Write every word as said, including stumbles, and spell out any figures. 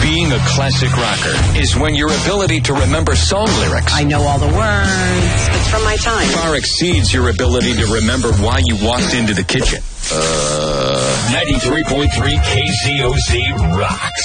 Being a classic rocker is when your ability to remember song lyrics, I know all the words. It's from my time. far exceeds your ability to remember why you walked into the kitchen. Uh, ninety-three point three K C O C rocks.